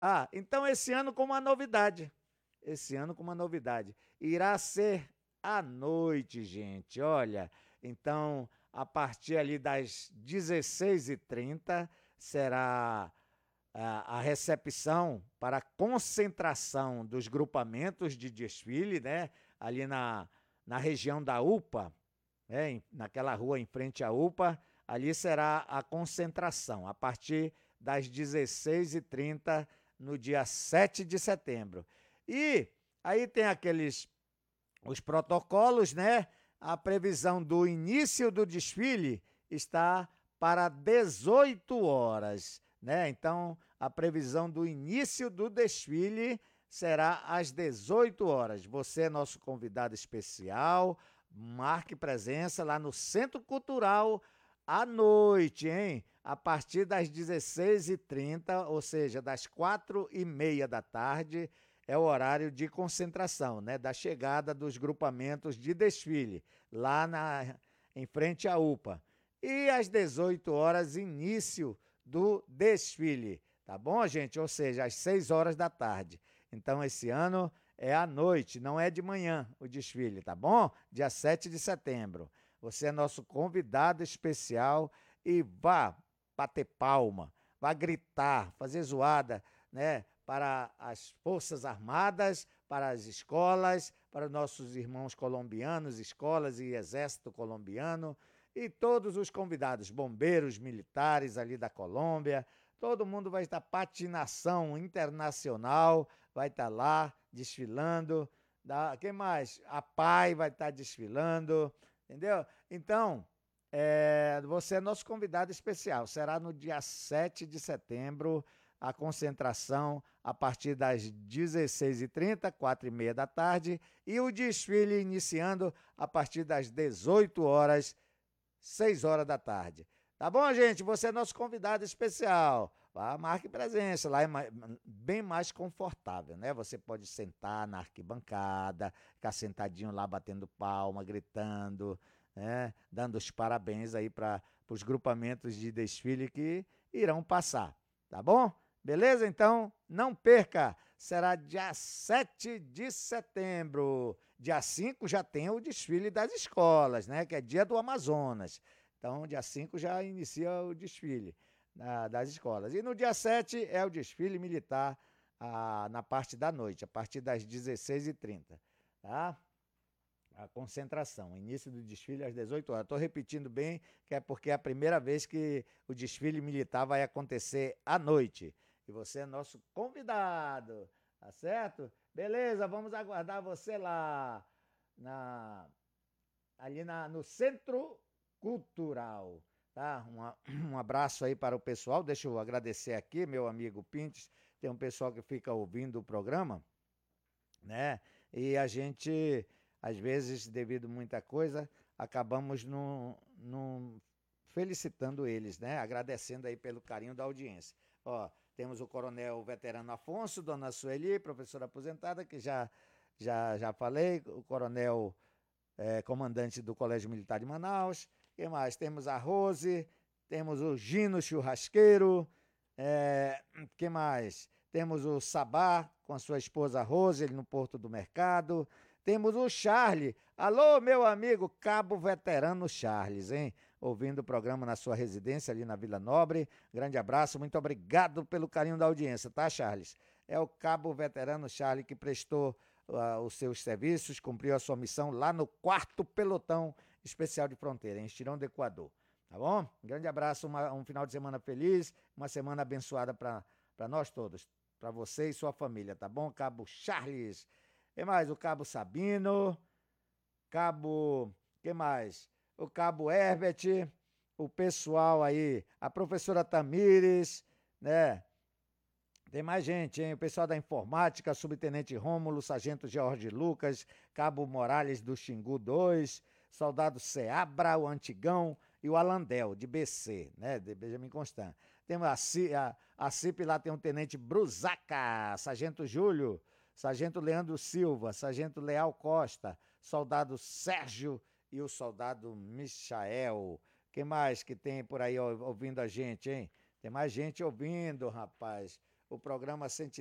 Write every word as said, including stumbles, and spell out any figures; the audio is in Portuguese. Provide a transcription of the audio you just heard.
Ah, então esse ano com uma novidade. Esse ano com uma novidade. Irá ser à noite, gente. Olha, então a partir ali das dezesseis e trinta será a, a recepção para a concentração dos grupamentos de desfile, né? Ali na, na região da UPA, né? Em- naquela rua em frente à UPA, ali será a concentração, a partir das dezesseis e trinta no dia sete de setembro. E aí tem aqueles os protocolos, né? A previsão do início do desfile está para dezoito horas, né? Então, a previsão do início do desfile será às dezoito horas. Você é nosso convidado especial, marque presença lá no Centro Cultural à noite, hein? A partir das dezesseis e trinta, ou seja, das quatro e meia da tarde, é o horário de concentração, né, da chegada dos grupamentos de desfile, lá na, em frente à UPA. E às dezoito horas, início do desfile, tá bom, gente? Ou seja, às seis horas da tarde. Então, esse ano é à noite, não é de manhã o desfile, tá bom? Dia sete de setembro. Você é nosso convidado especial e vá bater palma, vá gritar, fazer zoada, né? Para as Forças Armadas, para as escolas, para nossos irmãos colombianos, escolas e exército colombiano, e todos os convidados, bombeiros, militares ali da Colômbia, todo mundo vai estar, patinação internacional, vai estar lá desfilando. Da, quem mais? A PAI vai estar desfilando, entendeu? Então, é, você é nosso convidado especial. Será no dia sete de setembro, a concentração a partir das dezesseis e trinta, quatro e meia da tarde, e o desfile iniciando a partir das dezoito horas, seis horas da tarde. Tá bom, gente? Você é nosso convidado especial. Vá, marque presença, lá é bem mais confortável, né? Você pode sentar na arquibancada, ficar sentadinho lá batendo palma, gritando, né? Dando os parabéns aí para os grupamentos de desfile que irão passar, tá bom? Beleza? Então, não perca! Será dia sete de setembro. Dia cinco já tem o desfile das escolas, né? Que é dia do Amazonas. Então, dia cinco já inicia o desfile da- das escolas. E no dia sete é o desfile militar ah, na parte da noite, a partir das dezesseis e trinta. Tá? A concentração, o início do desfile às dezoito horas. Estou repetindo bem, que é porque é a primeira vez que o desfile militar vai acontecer à noite. E você é nosso convidado, tá certo? Beleza, vamos aguardar você lá, na, ali na, no Centro Cultural. Tá? Um, um abraço aí para o pessoal. Deixa eu agradecer aqui, meu amigo Pintes. Tem um pessoal que fica ouvindo o programa, né? E a gente, às vezes, devido a muita coisa, acabamos não, não felicitando eles, né? Agradecendo aí pelo carinho da audiência. Ó, temos o coronel veterano Afonso, dona Sueli, professora aposentada, que já, já, já falei, o coronel eh, comandante do Colégio Militar de Manaus. Quem mais? Temos a Rose, temos o Gino Churrasqueiro, é, que mais? Temos o Sabá com a sua esposa Rose, ele no Porto do Mercado. Temos o Charlie. Alô, meu amigo Cabo Veterano Charles, hein? Ouvindo o programa na sua residência ali na Vila Nobre. Grande abraço, muito obrigado pelo carinho da audiência, tá, Charles? É o Cabo Veterano Charlie que prestou uh, os seus serviços, cumpriu a sua missão lá no quarto Pelotão Especial de Fronteira, em Estirão do Equador. Tá bom? Um grande abraço, uma, um final de semana feliz, uma semana abençoada para nós todos, para você e sua família, tá bom? Cabo Charles. E mais? O Cabo Sabino, Cabo. Que mais? O Cabo Herbert, o pessoal aí, a professora Tamires, né? Tem mais gente, hein? O pessoal da informática, Subtenente Rômulo, Sargento Jorge Lucas, Cabo Morales do Xingu dois, Soldado Seabra, o Antigão e o Alandel, de B C, né? De Benjamin Constant. Temos a, C, a, a C I P lá, tem um Tenente Brusaca, Sargento Júlio, Sargento Leandro Silva, Sargento Leal Costa, Soldado Sérgio e o Soldado Michael. Quem mais que tem por aí ouvindo a gente, hein? Tem mais gente ouvindo, rapaz. o programa Sentinela